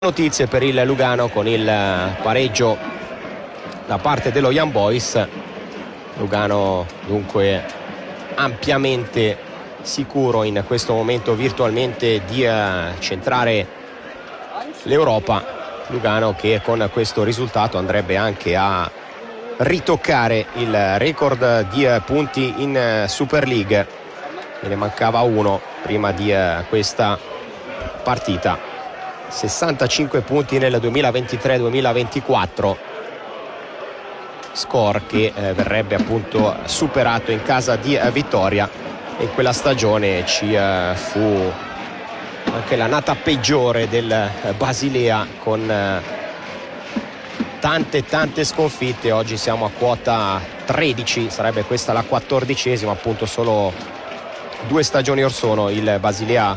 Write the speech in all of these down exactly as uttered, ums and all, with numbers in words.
Notizie per il Lugano con il pareggio da parte dello Young Boys. Lugano dunque ampiamente sicuro in questo momento virtualmente di uh, centrare l'Europa. Lugano che con questo risultato andrebbe anche a ritoccare il record di uh, punti in uh, Super League. Ne mancava uno prima di uh, questa partita. sessantacinque punti nel duemilaventitré duemilaventiquattro, score che eh, verrebbe appunto superato in casa di eh, Vittoria. In quella stagione ci eh, fu anche l'annata peggiore del eh, Basilea con eh, tante tante sconfitte. Oggi siamo a quota tredici, sarebbe questa la quattordicesima, appunto solo due stagioni or sono il Basilea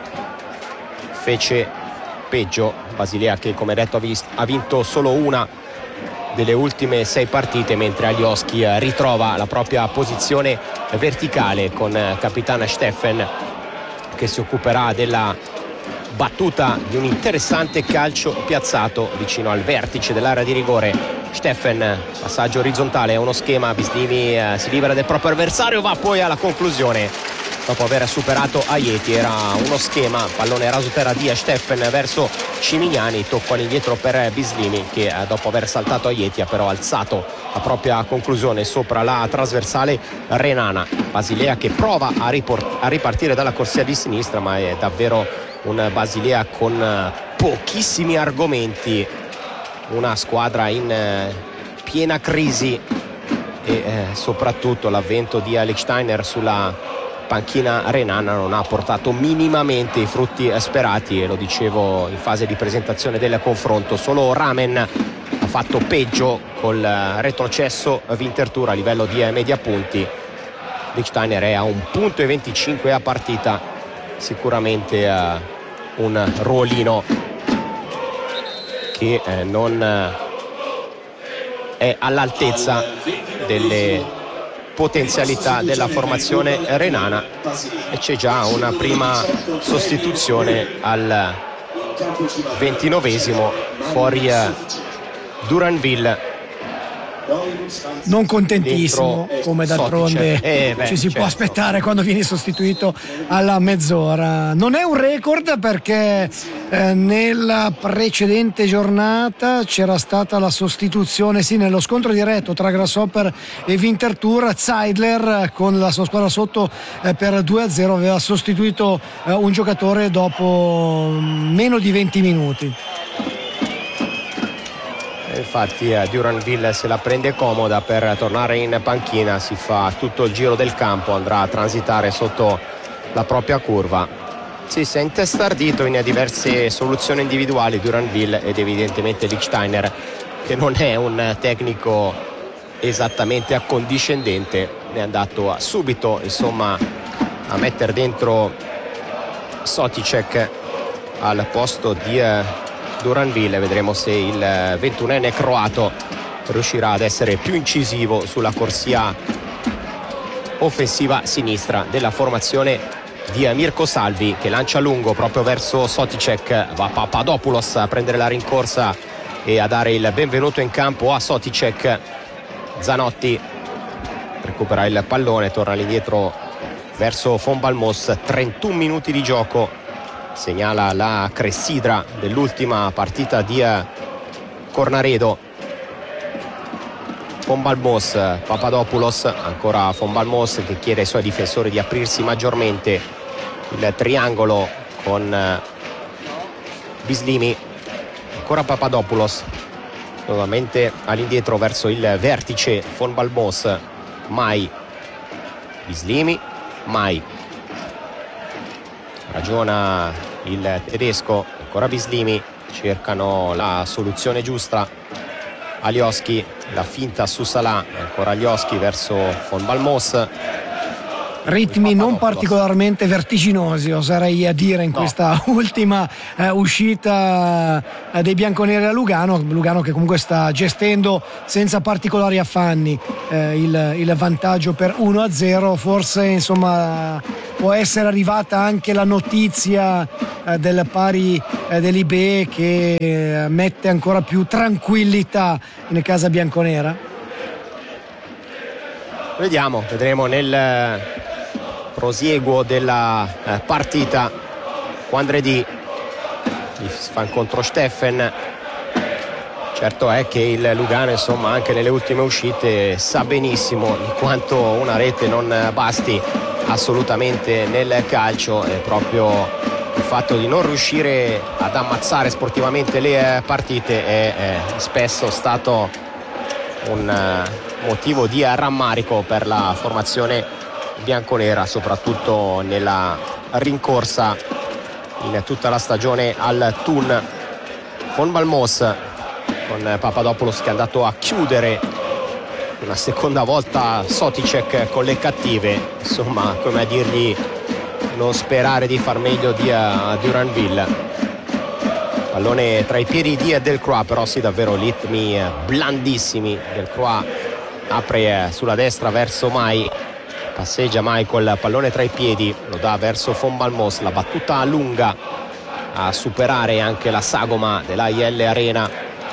fece peggio. Basilea che, come detto, ha, vist- ha vinto solo una delle ultime sei partite, mentre Alioski ritrova la propria posizione verticale con capitano Steffen che si occuperà della battuta di un interessante calcio piazzato vicino al vertice dell'area di rigore. Steffen, passaggio orizzontale, è uno schema, Bislimi eh, si libera del proprio avversario, va poi alla conclusione dopo aver superato Aieti. Era uno schema, pallone raso terra di Steffen verso Cimignani, tocco all'indietro per Bislimi che eh, dopo aver saltato Aieti ha però alzato la propria conclusione sopra la trasversale renana. Basilea che prova a, riport- a ripartire dalla corsia di sinistra, ma è davvero un Basilea con eh, pochissimi argomenti, una squadra in eh, piena crisi e eh, soprattutto l'avvento di Lichtsteiner sulla panchina renana non ha portato minimamente i frutti sperati, e lo dicevo in fase di presentazione del confronto. Solo Ramen ha fatto peggio col retrocesso Winterthur a livello di media punti. Lichtsteiner è a un punto e venticinque a partita, sicuramente uh, un ruolino che eh, non eh, è all'altezza delle potenzialità della formazione renana, e c'è già una prima sostituzione al ventinovesimo fuori eh, Duranville. Non contentissimo, dentro come d'altronde eh, beh, ci si certo. può aspettare quando vieni sostituito alla mezz'ora. Non è un record perché eh, nella precedente giornata c'era stata la sostituzione, sì, nello scontro diretto tra Grasshopper e Winterthur, Zeidler con la sua squadra sotto eh, per due a zero aveva sostituito eh, un giocatore dopo meno di venti minuti. Infatti eh, Duranville se la prende comoda per tornare in panchina, si fa tutto il giro del campo, andrà a transitare sotto la propria curva. Si sente stardito in diverse soluzioni individuali Duranville, ed evidentemente Lichtsteiner, che non è un tecnico esattamente accondiscendente, è andato subito insomma a mettere dentro Soticek al posto di eh, Duranville. Vedremo se il ventunenne croato riuscirà ad essere più incisivo sulla corsia offensiva sinistra della formazione di Mirko Salvi, che lancia lungo proprio verso Soticek. Va Papadopoulos a prendere la rincorsa e a dare il benvenuto in campo a Soticek. Zanotti recupera il pallone, torna all'indietro verso Von Balmos. trentuno minuti di gioco segnala la cressidra dell'ultima partita di Cornaredo. Von Balmos, Papadopoulos, ancora Von Balmos che chiede ai suoi difensori di aprirsi maggiormente. Il triangolo con Bislimi, ancora Papadopoulos, nuovamente all'indietro verso il vertice Von Balmos. Mai Bislimi, mai ragiona il tedesco, ancora Bislimi, cercano la soluzione giusta. Alioski, la finta su Salah, ancora Alioski verso Von Balmos. ritmi non particolarmente vertiginosi, oserei a dire, in no. questa ultima eh, uscita eh, dei bianconeri a Lugano. Lugano che comunque sta gestendo senza particolari affanni eh, il, il vantaggio per uno a zero. Forse insomma può essere arrivata anche la notizia eh, del pari eh, dell'I B che eh, mette ancora più tranquillità in casa bianconera. Vediamo, vedremo nel prosieguo della eh, partita. Quandredi si fa incontro Steffen. Certo è che il Lugano, insomma, anche nelle ultime uscite sa benissimo di quanto una rete non basti assolutamente nel calcio. È proprio il fatto di non riuscire ad ammazzare sportivamente le partite è, è spesso stato un motivo di rammarico per la formazione bianconera, soprattutto nella rincorsa in tutta la stagione al Thun. Von Balmos con Papadopoulos che è andato a chiudere una seconda volta Soticek con le cattive, insomma, come a dirgli non sperare di far meglio di uh, Duranville. Pallone tra i piedi di Delcroix, però sì, davvero ritmi blandissimi. Delcroix apre sulla destra verso Mai, passeggia Mai col pallone tra i piedi, lo dà verso Von Balmos, la battuta lunga a superare anche la sagoma dell'A I L Arena.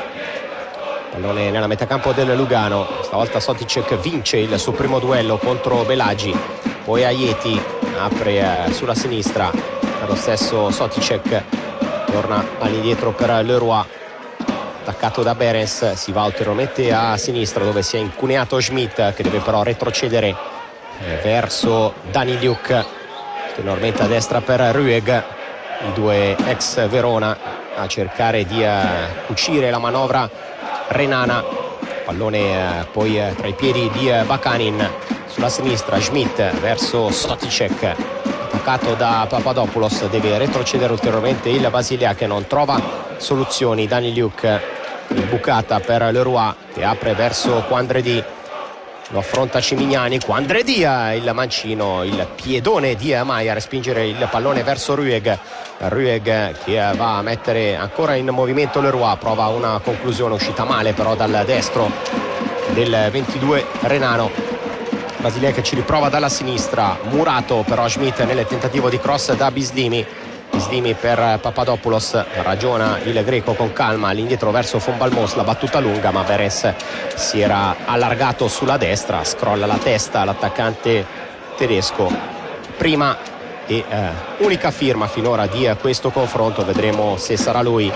Pallone nella metacampo del Lugano, stavolta Soticek vince il suo primo duello contro Belagi, poi Aieti apre sulla sinistra per lo stesso Soticek, torna all'indietro per Leroy, attaccato da Berens, si va ulteriormente a sinistra dove si è incuneato Schmidt che deve però retrocedere eh, verso Daniliuk, ulteriormente a destra per Rueg, i due ex Verona a cercare di eh, cucire la manovra renana. Pallone eh, poi eh, tra i piedi di eh, Bakanin, sulla sinistra Schmidt verso Soticek, attaccato da Papadopoulos, deve retrocedere ulteriormente il Basilea che non trova soluzioni. Daniliuk, bucata per Leroy che apre verso Quandredi, lo affronta Cimignani, Quandredi, il mancino, il piedone di Mai a respingere il pallone verso Rueg. Rueg che va a mettere ancora in movimento Leroy, prova una conclusione uscita male però dal destro del ventidue renano. Basilea che ci riprova dalla sinistra, murato però Schmidt nel tentativo di cross da Bislimi. Bislimi per Papadopoulos, ragiona il greco con calma all'indietro verso Von Balmos, la battuta lunga ma Beres si era allargato sulla destra, scrolla la testa l'attaccante tedesco. Prima e eh, unica firma finora di questo confronto, vedremo se sarà lui.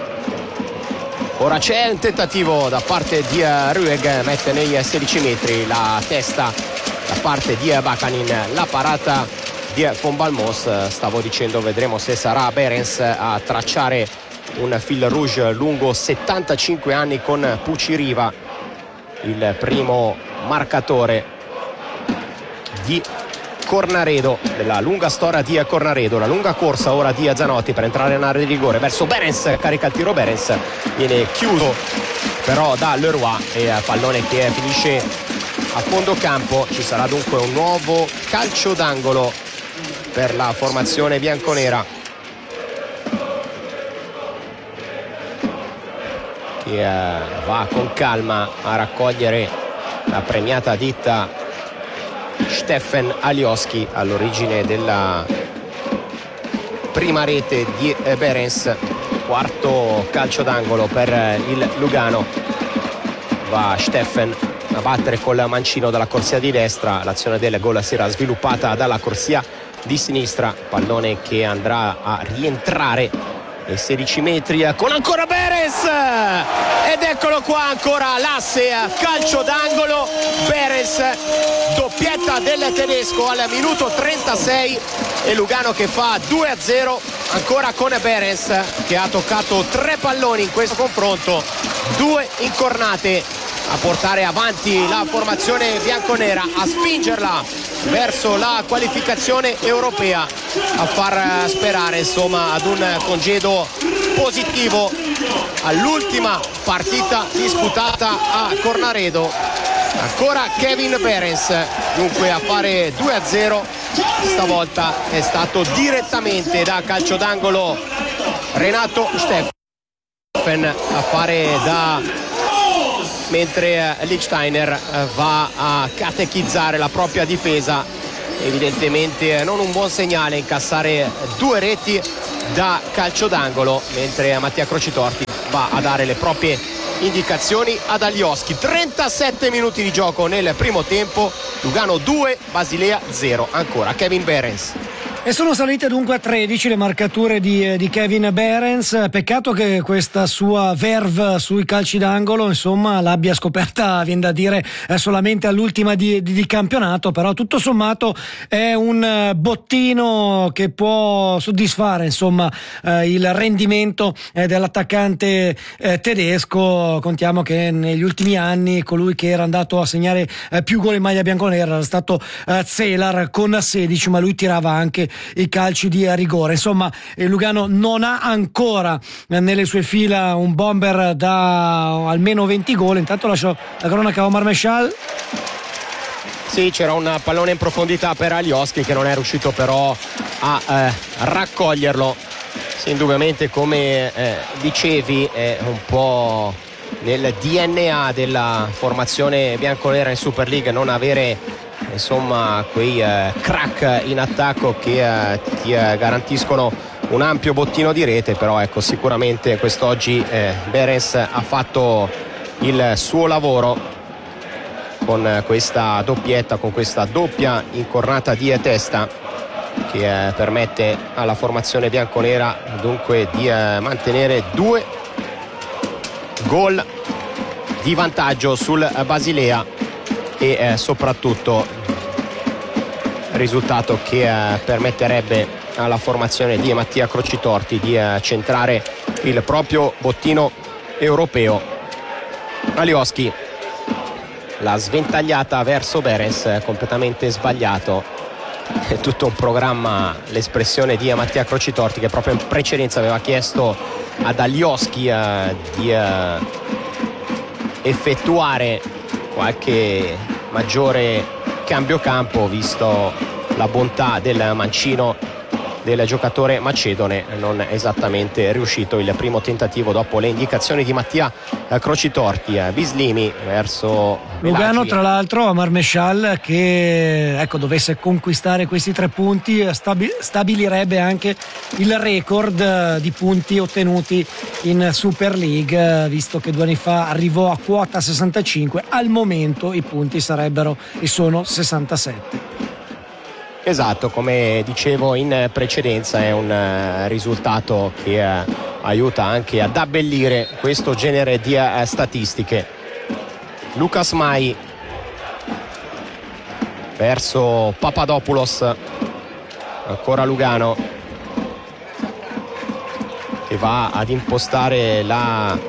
Ora c'è un tentativo da parte di uh, Rueg, mette nei sedici metri la testa da parte di uh, Bakanin, la parata di uh, Von Balmos. Stavo dicendo, vedremo se sarà Berens a tracciare un fil rouge lungo settantacinque anni con Puciriva, il primo marcatore di Cornaredo, della lunga storia di Cornaredo. La lunga corsa ora di Zanotti per entrare in area di rigore verso Berens, carica il tiro Berens, viene chiuso però da Leroy e pallone che finisce a fondo campo. Ci sarà dunque un nuovo calcio d'angolo per la formazione bianconera che va con calma a raccogliere la premiata ditta Steffen Alioski, all'origine della prima rete di Berens. Quarto calcio d'angolo per il Lugano, va Steffen a battere col mancino dalla corsia di destra, l'azione del gol si era sviluppata dalla corsia di sinistra, pallone che andrà a rientrare ai sedici metri con ancora Beres, ed eccolo qua ancora l'asse, calcio d'angolo. Beres, doppietta del tedesco al minuto trentasei e Lugano che fa due a zero ancora con Beres che ha toccato tre palloni in questo confronto, due incornate a portare avanti la formazione bianconera, a spingerla verso la qualificazione europea, a far sperare insomma ad un congedo positivo all'ultima partita disputata a Cornaredo. Ancora Kevin Behrens dunque a fare due a zero, stavolta è stato direttamente da calcio d'angolo Renato Steffen a fare da, mentre Lichtsteiner va a catechizzare la propria difesa. Evidentemente non un buon segnale incassare due reti da calcio d'angolo, mentre Mattia Crocitorti va a dare le proprie indicazioni ad Alioski. trentasette minuti di gioco nel primo tempo, Lugano due, Basilea zero. Ancora Kevin Behrens. E sono salite dunque a tredici le marcature di, di Kevin Behrens. Peccato che questa sua verve sui calci d'angolo insomma l'abbia scoperta, viene da dire, eh, solamente all'ultima di, di, di campionato, però tutto sommato è un bottino che può soddisfare insomma eh, il rendimento eh, dell'attaccante eh, tedesco. Contiamo che negli ultimi anni colui che era andato a segnare eh, più gol in maglia bianconera era stato eh, Zelar con sedici, ma lui tirava anche i calci di rigore. Insomma, Lugano non ha ancora nelle sue fila un bomber da almeno venti gol. Intanto lascio la cronaca a Omar Meshal. Sì, c'era un pallone in profondità per Alioski che non è riuscito però a eh, raccoglierlo. Sì, indubbiamente, come eh, dicevi, è un po' nel D N A della formazione bianconera in Super League non avere insomma quei eh, crack in attacco che eh, ti eh, garantiscono un ampio bottino di rete. Però ecco, sicuramente quest'oggi eh, Behrens ha fatto il suo lavoro con questa doppietta, con questa doppia incornata di testa che eh, permette alla formazione bianconera dunque di eh, mantenere due gol di vantaggio sul Basilea e eh, soprattutto risultato che eh, permetterebbe alla formazione di Mattia Crocitorti di eh, centrare il proprio bottino europeo. Alioski, la sventagliata verso Behrens, completamente sbagliato. È tutto un programma l'espressione di Mattia Crocitorti, che proprio in precedenza aveva chiesto ad Alioski eh, di eh, effettuare qualche maggiore cambio campo, visto la bontà del mancino del giocatore macedone. Non è esattamente riuscito il primo tentativo dopo le indicazioni di Mattia Crocitorti. Bislimi verso Lugano, tra l'altro, Omar Meshal, che ecco dovesse conquistare questi tre punti stabi- stabilirebbe anche il record di punti ottenuti in Super League, visto che due anni fa arrivò a quota sessantacinque. Al momento i punti sarebbero e sono sessantasette. Esatto, come dicevo in precedenza è un uh, risultato che uh, aiuta anche ad abbellire questo genere di uh, statistiche. Lucas Mai verso Papadopoulos, ancora Lugano che va ad impostare la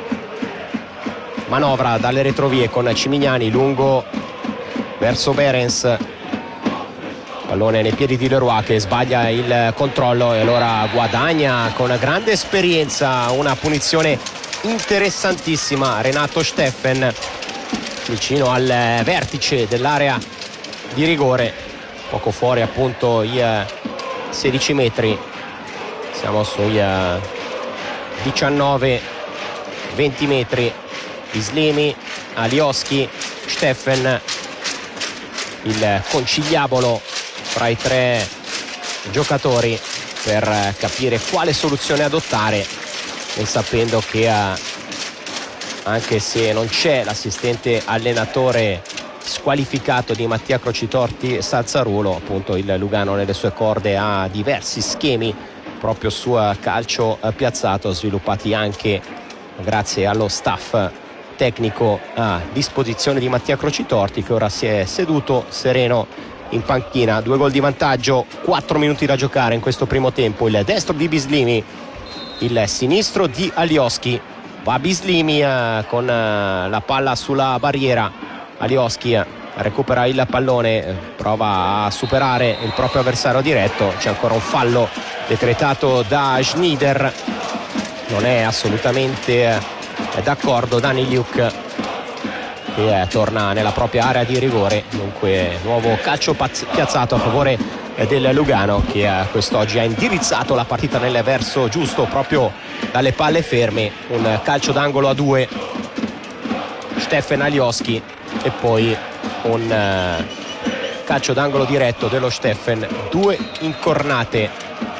manovra dalle retrovie con Cimignani lungo verso Behrens. Pallone nei piedi di Leroy che sbaglia il controllo e allora guadagna con grande esperienza una punizione interessantissima Renato Steffen vicino al vertice dell'area di rigore, poco fuori appunto i sedici metri. Siamo sui diciannove venti metri. Islimi, Alioski, Steffen, il conciliabolo fra i tre giocatori per capire quale soluzione adottare, e sapendo che anche se non c'è l'assistente allenatore squalificato di Mattia Crocitorti Sazzarulo, appunto il Lugano nelle sue corde ha diversi schemi proprio su calcio piazzato, sviluppati anche grazie allo staff tecnico a disposizione di Mattia Crocitorti, che ora si è seduto sereno in panchina. Due gol di vantaggio, quattro minuti da giocare in questo primo tempo. Il destro di Bislimi, il sinistro di Alioski. Va Bislimi eh, con eh, la palla sulla barriera. Alioski eh, recupera il pallone, eh, prova a superare il proprio avversario diretto. C'è ancora un fallo decretato da Schneider, non è assolutamente eh, d'accordo Daniliuk che eh, torna nella propria area di rigore. Dunque nuovo calcio pazz- piazzato a favore eh, del Lugano, che eh, quest'oggi ha indirizzato la partita nel verso giusto proprio dalle palle ferme. Un calcio d'angolo a due, Stefan Alioski, e poi un eh, calcio d'angolo diretto dello Stefan. Due incornate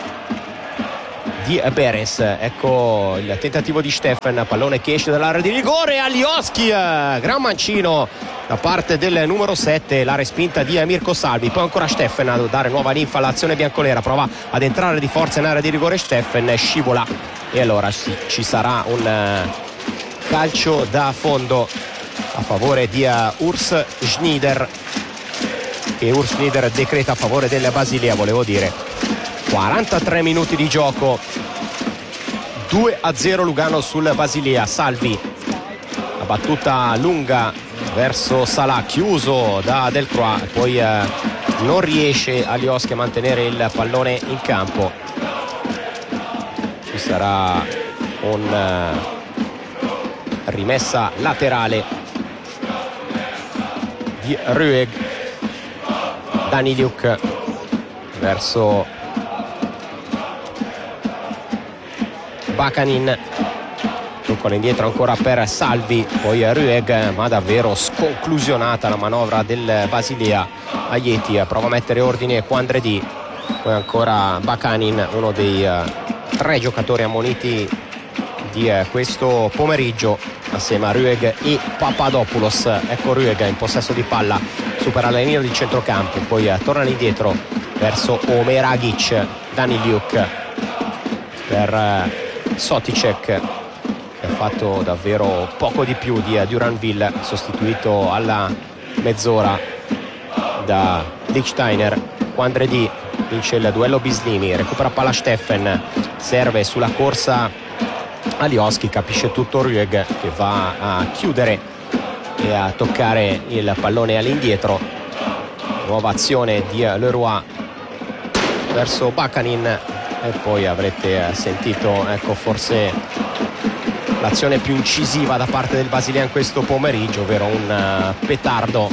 di Beres. Ecco il tentativo di Stefan, pallone che esce dall'area di rigore, Alioski, gran mancino da parte del numero sette, la respinta di Mirko Salvi. Poi ancora Stefan a dare nuova linfa all'azione bianconera, prova ad entrare di forza in area di rigore Stefan, scivola, e allora sì, ci sarà un calcio da fondo a favore di Urs Schneider, che Urs Schneider decreta a favore del Basilea, volevo dire. quarantatré minuti di gioco, due a zero Lugano sul Basilea. Salvi, la battuta lunga verso Salah, chiuso da Delcroix, poi eh, non riesce Alioski a mantenere il pallone in campo. Ci sarà un eh, rimessa laterale di Rueg. Daniliuk verso Bakanin, con indietro ancora per Salvi, poi Rueg, ma davvero sconclusionata la manovra del Basilea. Aieti prova a mettere ordine Quandredi, poi ancora Bakanin, uno dei uh, tre giocatori ammoniti di uh, questo pomeriggio assieme a Rueg e Papadopoulos. Ecco Rueg in possesso di palla, supera la linea di centrocampo, poi uh, torna indietro verso Omeragic. Daniliuk per uh, Soticek, che ha fatto davvero poco di più di Duranville, sostituito alla mezz'ora da Lichtsteiner. Quandredi vince il duello Bislimi, recupera palla Stefan, serve sulla corsa Alioski, capisce tutto Rueg, che va a chiudere e a toccare il pallone all'indietro. Nuova azione di Leroy verso Bakanin, e poi avrete sentito, ecco, forse l'azione più incisiva da parte del Basilea in questo pomeriggio, ovvero un uh, petardo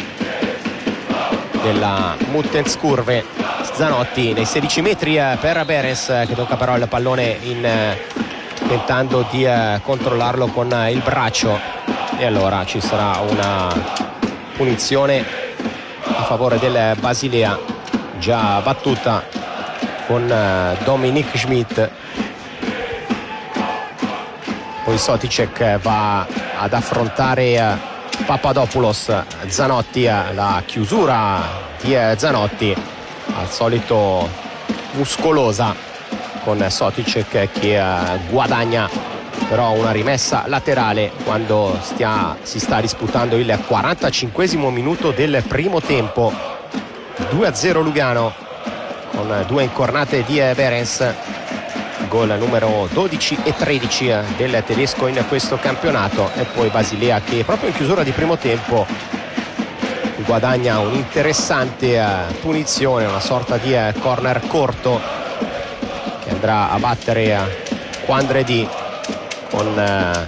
della Muttens Curve. Zanotti nei sedici metri uh, per Beres, che tocca però il pallone in, uh, tentando di uh, controllarlo con uh, il braccio, e allora ci sarà una punizione a favore del Basilea, già battuta con uh, Dominik Schmidt. Poi Soticek va ad affrontare uh, Papadopoulos. Zanotti, uh, la chiusura di uh, Zanotti, al solito muscolosa, con Soticek che uh, guadagna però una rimessa laterale quando stia, si sta disputando il quarantacinquesimo minuto del primo tempo. Due a zero Lugano, con due incornate di Behrens, gol numero dodici e tredici del tedesco in questo campionato. E poi Basilea, che proprio in chiusura di primo tempo guadagna un'interessante punizione, una sorta di corner corto, che andrà a battere Quandredi con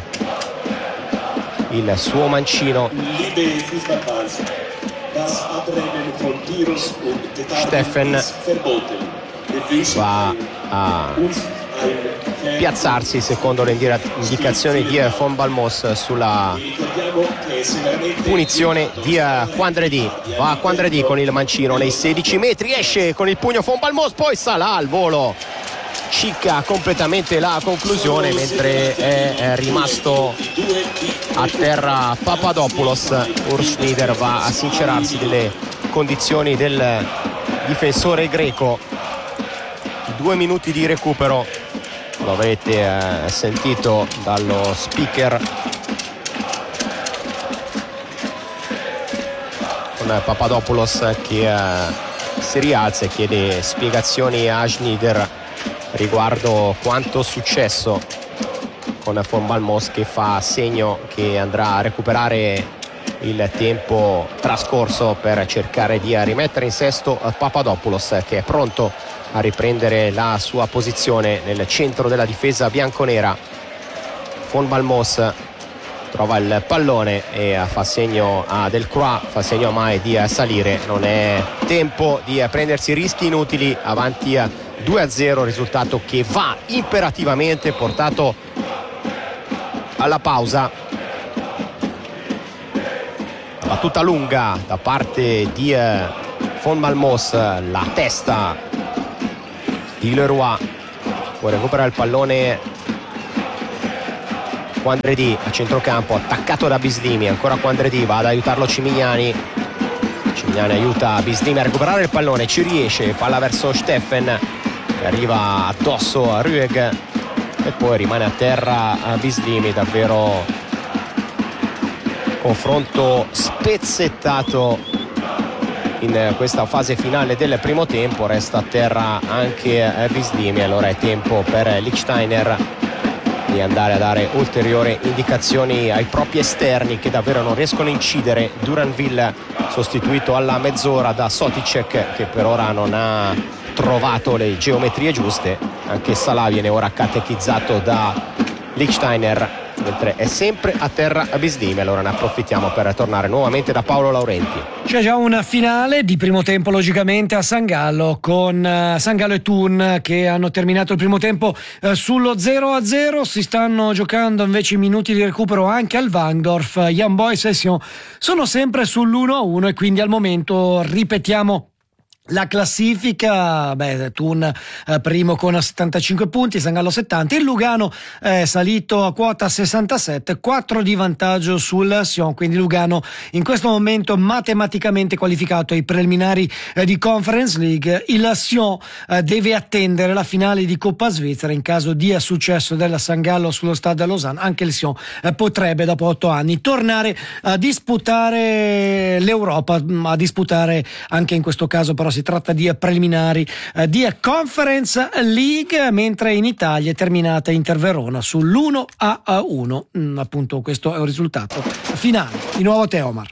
il suo mancino. Stefan va a piazzarsi secondo le indicazioni di Von Balmos sulla punizione di Quandredi. Va Quandredi con il mancino nei sedici metri, esce con il pugno Von Balmos, poi Salah al volo cicca completamente la conclusione, mentre è rimasto a terra Papadopoulos. Urs Schneider va a sincerarsi delle condizioni del difensore greco. Due minuti di recupero, lo avete eh, sentito dallo speaker, con Papadopoulos che eh, si rialza e chiede spiegazioni a Schneider riguardo quanto successo, con Von Balmos che fa segno che andrà a recuperare il tempo trascorso per cercare di rimettere in sesto Papadopoulos, che è pronto a riprendere la sua posizione nel centro della difesa bianconera. Von Balmos trova il pallone e fa segno a Delcroix, fa segno a Mai di salire. Non è tempo di prendersi rischi inutili, avanti a due a zero, risultato che va imperativamente portato alla pausa. Battuta lunga da parte di Von Malmos, la testa di Leroy, poi recupera il pallone Quandredi a centrocampo, attaccato da Bislimi, ancora Quandredi, va ad aiutarlo Cimignani. Cimignani aiuta Bislimi a recuperare il pallone, ci riesce, palla verso Steffen che arriva addosso a Rueg e poi rimane a terra a Bislimi. Davvero confronto spezzettato in questa fase finale del primo tempo, resta a terra anche Bislimi. Allora è tempo per Lichtsteiner di andare a dare ulteriori indicazioni ai propri esterni che davvero non riescono a incidere. Duranville sostituito alla mezz'ora da Soticek, che per ora non ha trovato le geometrie giuste. Anche Salah viene ora catechizzato da Lichtsteiner, mentre è sempre a terra a Bislimi. Allora ne approfittiamo per tornare nuovamente da Paolo Laurenti. C'è già una finale di primo tempo logicamente a San Gallo, con uh, San Gallo e Thun che hanno terminato il primo tempo uh, sullo zero a zero. Si stanno giocando invece i minuti di recupero anche al Wangdorf. Young Boys e Sion sono sempre sull'uno a uno e quindi al momento ripetiamo la classifica. Beh, Thun eh, primo con settantacinque punti, San Gallo settanta, il Lugano è salito a quota sessantasette, quattro di vantaggio sul Sion, quindi Lugano in questo momento matematicamente qualificato ai preliminari eh, di Conference League. Il Sion eh, deve attendere la finale di Coppa Svizzera. In caso di successo del San Gallo sullo Stade Lausanne, anche il Sion eh, potrebbe dopo otto anni tornare a disputare l'Europa, a disputare anche in questo caso però si tratta di preliminari eh, di Conference League, mentre in Italia è terminata Inter Verona sull'uno a uno. Mm, appunto questo è un risultato finale. Di nuovo te, Omar.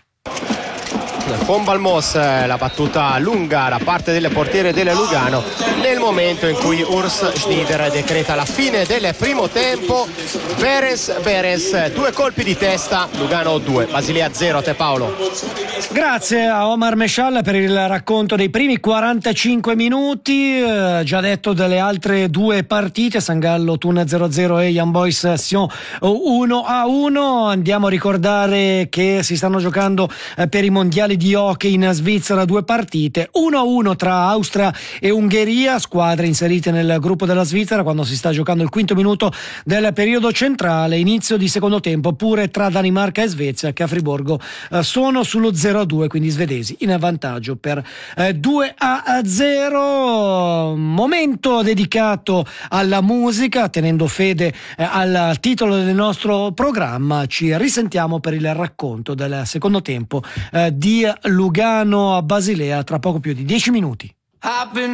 Von Balmos, la battuta lunga da parte del portiere del Lugano nel momento in cui Urs Schneider decreta la fine del primo tempo. Beres Beres, due colpi di testa, Lugano due, Basilea zero. A te Paolo. Grazie a Omar Meshal per il racconto dei primi quarantacinque minuti. Eh, già detto delle altre due partite, San Gallo Thun zero a zero e Young Boys Sion uno a uno. Andiamo a ricordare che si stanno giocando eh, per i mondiali di hockey in Svizzera due partite, uno a uno tra Austria e Ungheria, squadre inserite nel gruppo della Svizzera quando si sta giocando il quinto minuto del periodo centrale. Inizio di secondo tempo pure tra Danimarca e Svezia, che a Friburgo eh, sono sullo zero a due, quindi svedesi in vantaggio per eh, due a zero. Momento dedicato alla musica, tenendo fede eh, al titolo del nostro programma. Ci risentiamo per il racconto del secondo tempo eh, di Lugano a Basilea tra poco più di dieci minuti.